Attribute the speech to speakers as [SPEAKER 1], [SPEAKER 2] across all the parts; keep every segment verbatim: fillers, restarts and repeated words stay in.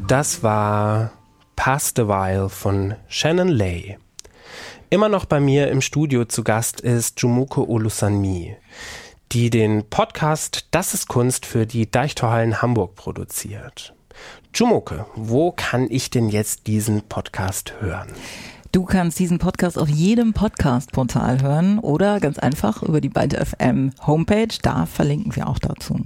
[SPEAKER 1] Das war Past a While von Shannon Lay. Immer noch bei mir im Studio zu Gast ist Jumoke Olusanmi, die den Podcast Das ist Kunst für die Deichtorhallen Hamburg produziert. Jumoke, wo kann ich denn jetzt diesen Podcast hören?
[SPEAKER 2] Du kannst diesen Podcast auf jedem Podcast-Portal hören oder ganz einfach über die Byte F M Homepage, da verlinken wir auch dazu.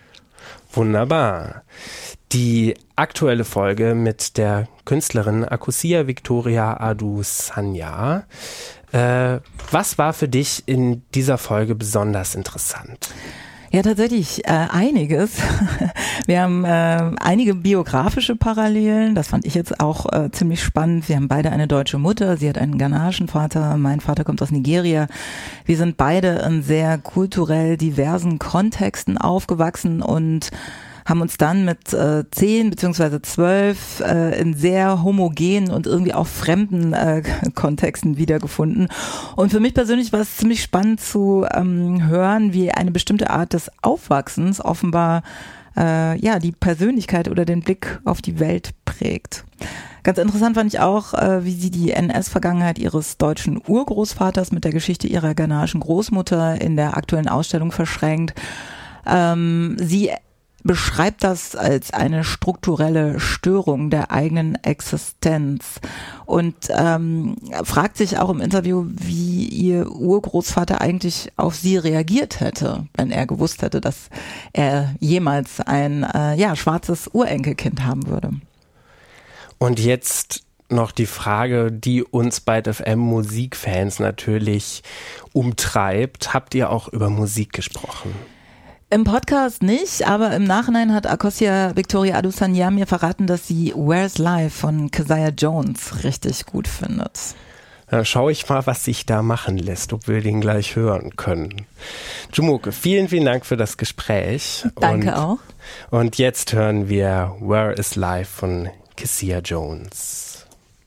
[SPEAKER 1] Wunderbar. Die aktuelle Folge mit der Künstlerin Akossia Victoria Adusanya. Äh, was war für dich in dieser Folge besonders interessant?
[SPEAKER 2] Ja, tatsächlich äh, einiges. Wir haben äh, einige biografische Parallelen, das fand ich jetzt auch äh, ziemlich spannend. Wir haben beide eine deutsche Mutter, sie hat einen ghanaischen Vater, mein Vater kommt aus Nigeria. Wir sind beide in sehr kulturell diversen Kontexten aufgewachsen und haben uns dann mit äh, zehn beziehungsweise zwölf äh, in sehr homogenen und irgendwie auch fremden äh, Kontexten wiedergefunden. Und für mich persönlich war es ziemlich spannend zu ähm, hören, wie eine bestimmte Art des Aufwachsens offenbar äh, ja die Persönlichkeit oder den Blick auf die Welt prägt. Ganz interessant fand ich auch, äh, wie sie die N S-Vergangenheit ihres deutschen Urgroßvaters mit der Geschichte ihrer ghanaischen Großmutter in der aktuellen Ausstellung verschränkt. Ähm, sie beschreibt das als eine strukturelle Störung der eigenen Existenz und ähm, fragt sich auch im Interview, wie ihr Urgroßvater eigentlich auf sie reagiert hätte, wenn er gewusst hätte, dass er jemals ein äh, ja, schwarzes Urenkelkind haben würde.
[SPEAKER 1] Und jetzt noch die Frage, die uns bei F M Musikfans natürlich umtreibt. Habt ihr auch über Musik gesprochen?
[SPEAKER 2] Im Podcast nicht, aber im Nachhinein hat Akossia Victoria Adusanya mir verraten, dass sie Where's Life von Keziah Jones richtig gut findet.
[SPEAKER 1] Da schaue ich mal, was sich da machen lässt, ob wir den gleich hören können. Jumoke, vielen, vielen Dank für das Gespräch.
[SPEAKER 2] Danke
[SPEAKER 1] und,
[SPEAKER 2] auch.
[SPEAKER 1] Und jetzt hören wir Where is Life von Keziah Jones.